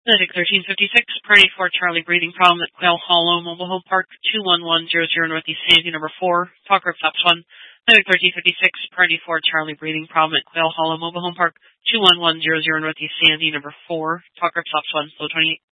Medic 1356, priority 4 Charlie, breathing problem at Quail Hollow Mobile Home Park, 21100 Northeast Sandy, number 4, talk group stops 1. Medic 1356, priority 4 Charlie, breathing problem at Quail Hollow Mobile Home Park, 21100 Northeast Sandy, number 4, talk group stops 1, slow 28.